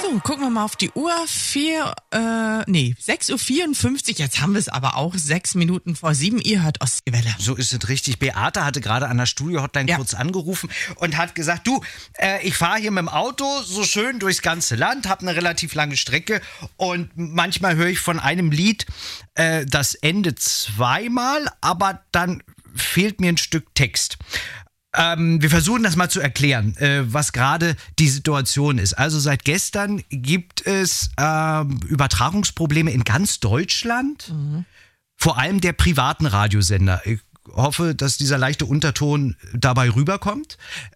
So, gucken wir mal auf die Uhr. 6:54 Uhr. Jetzt haben wir es aber auch 6 Minuten vor 7. Ihr hört Ostseewelle. So ist es richtig. Beate hatte gerade an der Studio-Hotline kurz angerufen und hat gesagt, du, ich fahre hier mit dem Auto so schön durchs ganze Land, habe eine relativ lange Strecke und manchmal höre ich von einem Lied das Ende zweimal, aber dann fehlt mir ein Stück Text. Wir versuchen das mal zu erklären, was gerade die Situation ist. Also seit gestern gibt es Übertragungsprobleme in ganz Deutschland, vor allem der privaten Radiosender. Ich hoffe, dass dieser leichte Unterton dabei rüberkommt.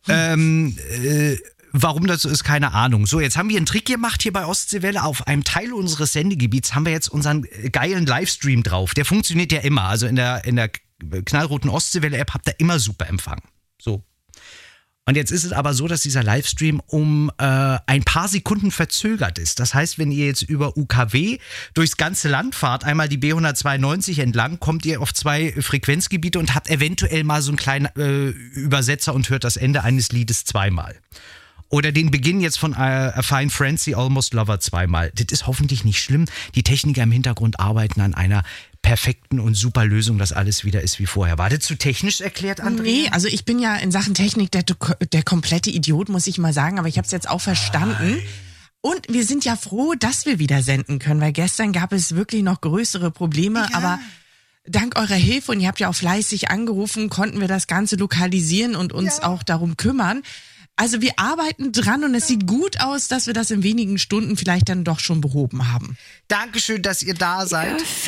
Warum das so ist, keine Ahnung. So, jetzt haben wir einen Trick gemacht hier bei Ostseewelle. Auf einem Teil unseres Sendegebiets haben wir jetzt unseren geilen Livestream drauf. Der funktioniert ja immer. Also in der knallroten Ostseewelle-App habt ihr immer super Empfang. So. Und jetzt ist es aber so, dass dieser Livestream um ein paar Sekunden verzögert ist. Das heißt, wenn ihr jetzt über UKW durchs ganze Land fahrt, einmal die B192 entlang, kommt ihr auf 2 Frequenzgebiete und habt eventuell mal so einen kleinen Übersetzer und hört das Ende eines Liedes zweimal. Oder den Beginn jetzt von A Fine Frenzy, Almost Lover zweimal. Das ist hoffentlich nicht schlimm. Die Techniker im Hintergrund arbeiten an einer perfekten und super Lösung, dass alles wieder ist wie vorher. War das zu technisch erklärt, Andrea? Nee, also ich bin ja in Sachen Technik der komplette Idiot, muss ich mal sagen, aber ich habe es jetzt auch verstanden. Und wir sind ja froh, dass wir wieder senden können, weil gestern gab es wirklich noch größere Probleme, aber dank eurer Hilfe, und ihr habt ja auch fleißig angerufen, konnten wir das Ganze lokalisieren und uns auch darum kümmern. Also wir arbeiten dran und es sieht gut aus, dass wir das in wenigen Stunden vielleicht dann doch schon behoben haben. Dankeschön, dass ihr da seid.